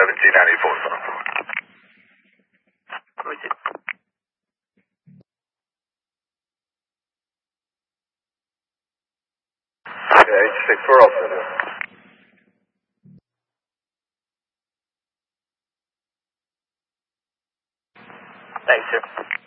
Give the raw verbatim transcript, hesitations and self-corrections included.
seventeen ninety-four, sir. Roger. Yeah, H six four also, sir. Thanks, sir.